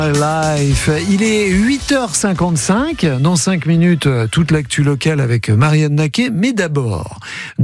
Life. Il est 8h55. Dans 5 minutes, toute l'actu locale avec Marianne Naquet. Mais d'abord,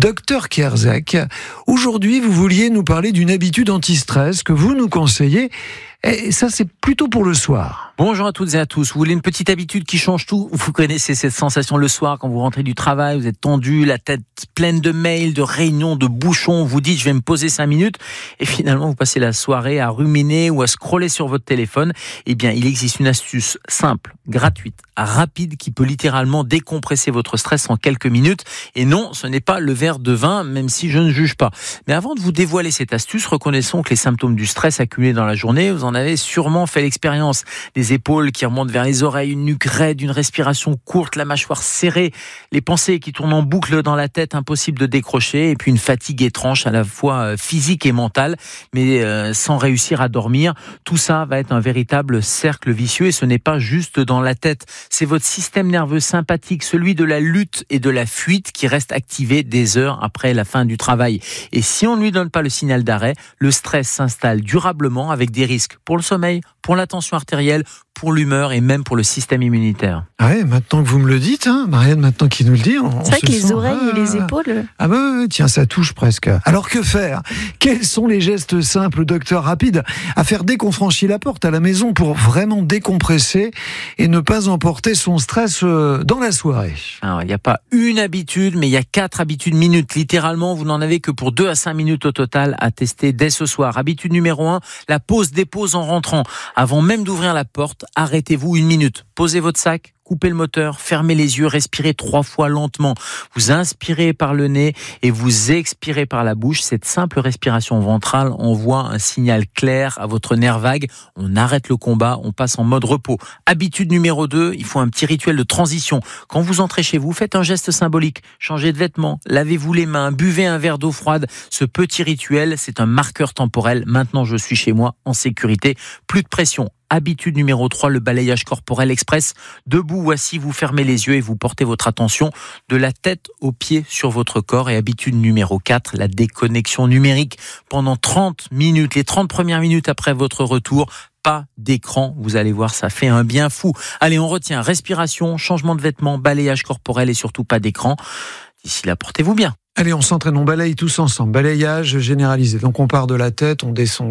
Dr Kierzek, aujourd'hui, vous vouliez nous parler d'une habitude anti-stress que vous nous conseillez. Et ça, c'est plutôt pour le soir. Bonjour à toutes et à tous. Vous voulez une petite habitude qui change tout ? Vous connaissez cette sensation le soir quand vous rentrez du travail, vous êtes tendu, la tête pleine de mails, de réunions, de bouchons. Vous dites, je vais me poser 5 minutes. Et finalement, vous passez la soirée à ruminer ou à scroller sur votre téléphone. Eh bien, il existe une astuce simple, gratuite, rapide, qui peut littéralement décompresser votre stress en quelques minutes. Et non, ce n'est pas le verre de vin, même si je ne juge pas. Mais avant de vous dévoiler cette astuce, reconnaissons que les symptômes du stress accumulés dans la journée, vous en avez sûrement fait l'expérience. Des épaules qui remontent vers les oreilles, une nuque raide, une respiration courte, la mâchoire serrée, les pensées qui tournent en boucle dans la tête, impossible de décrocher, et puis une fatigue étrange à la fois physique et mentale, mais sans réussir à dormir. Tout ça va être un véritable cercle vicieux, et ce n'est pas juste dans la tête. C'est votre système nerveux sympathique, celui de la lutte et de la fuite, qui reste activé des heures après la fin du travail. Et si on ne lui donne pas le signal d'arrêt, le stress s'installe durablement avec des risques pour le sommeil, pour la tension artérielle, pour l'humeur et même pour le système immunitaire. Ah ouais, maintenant que vous me le dites, Marianne, maintenant qu'il nous le dit, c'est vrai que les oreilles et les épaules... Ah bah tiens, ça touche presque. Alors que faire ? Quels sont les gestes simples, docteur, rapides, à faire dès qu'on franchit la porte à la maison pour vraiment décompresser et ne pas emporter son stress dans la soirée ? Alors, il n'y a pas une habitude, mais il y a 4 habitudes minutes. Littéralement, vous n'en avez que pour 2 à 5 minutes au total à tester dès ce soir. Habitude numéro 1, la pause-dépose en rentrant. Avant même d'ouvrir la porte, arrêtez-vous 1 minute. Posez votre sac, coupez le moteur, fermez les yeux, respirez 3 fois lentement. Vous inspirez par le nez et vous expirez par la bouche. Cette simple respiration ventrale envoie un signal clair à votre nerf vague. On arrête le combat, on passe en mode repos. Habitude numéro 2, il faut un petit rituel de transition. Quand vous entrez chez vous, faites un geste symbolique. Changez de vêtements, lavez-vous les mains, buvez un verre d'eau froide. Ce petit rituel, c'est un marqueur temporel. Maintenant, je suis chez moi, en sécurité. Plus de pression. Habitude numéro 3, le balayage corporel express. Debout ou assis, vous fermez les yeux et vous portez votre attention de la tête aux pieds sur votre corps. Et habitude numéro 4, la déconnexion numérique. Pendant 30 minutes, les 30 premières minutes après votre retour, pas d'écran. Vous allez voir, ça fait un bien fou. Allez, on retient respiration, changement de vêtements, balayage corporel et surtout pas d'écran. D'ici là, portez-vous bien. Allez, on s'entraîne, on balaye tous ensemble. Balayage généralisé. Donc on part de la tête, on descend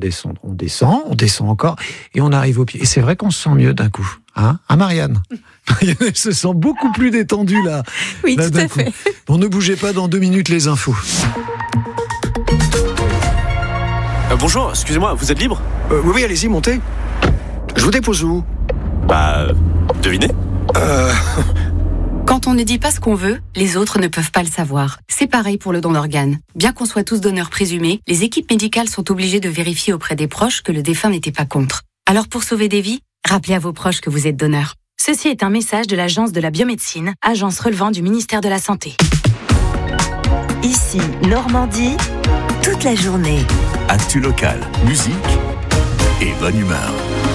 encore, et on arrive aux pieds. Et c'est vrai qu'on se sent mieux d'un coup. Marianne. Marianne, elle se sent beaucoup plus détendue là. Oui, là, tout à fait. Bon, ne bougez pas, dans 2 minutes les infos. Bonjour, excusez-moi, vous êtes libre ? Oui, allez-y, montez. Je vous dépose où ? Devinez ? Quand on ne dit pas ce qu'on veut, les autres ne peuvent pas le savoir. C'est pareil pour le don d'organes. Bien qu'on soit tous donneurs présumés, les équipes médicales sont obligées de vérifier auprès des proches que le défunt n'était pas contre. Alors pour sauver des vies, rappelez à vos proches que vous êtes donneur. Ceci est un message de l'Agence de la biomédecine, agence relevant du ministère de la Santé. Ici, Normandie, toute la journée. Actu locale, musique et bonne humeur.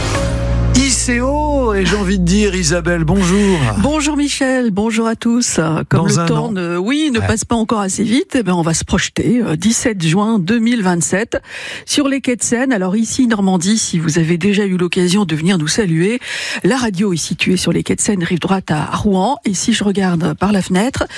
ICO, et j'ai envie de dire, Isabelle, bonjour. Bonjour Michel, bonjour à tous. Comme le temps ne passe pas encore assez vite, on va se projeter 17 juin 2027 sur les quais de Seine. Alors ici, Normandie, si vous avez déjà eu l'occasion de venir nous saluer, la radio est située sur les quais de Seine, rive droite à Rouen. Et si je regarde par la fenêtre,